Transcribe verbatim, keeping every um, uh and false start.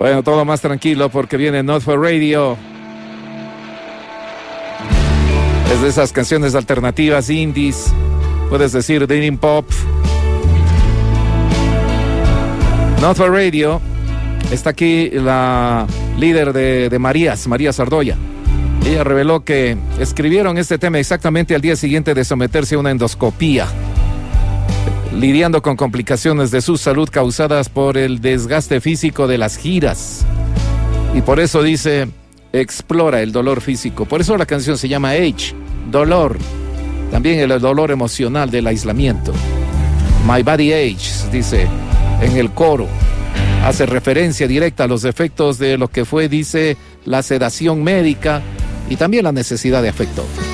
Bueno, todo más tranquilo porque viene Not For Radio. Es de esas canciones alternativas, indies, puedes decir dream pop. Not For Radio. Está aquí la líder de, de Marías, María Sardoya. Ella reveló que escribieron este tema exactamente al día siguiente de someterse a una endoscopía, lidiando con complicaciones de su salud causadas por el desgaste físico de las giras. Y por eso dice, explora el dolor físico. Por eso la canción se llama Age, dolor. También el dolor emocional del aislamiento. My Body Age, dice en el coro. Hace referencia directa a los efectos de lo que fue, dice, la sedación médica y también la necesidad de afecto.